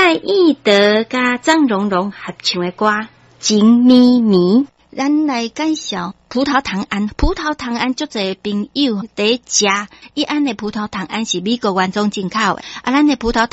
蔡义德甲张荣荣合唱的歌《情咪咪》。 咱来介绍葡萄糖胺。葡萄糖胺足侪朋友伫食，伊安的葡萄糖胺是美国原装进口的，咱的葡萄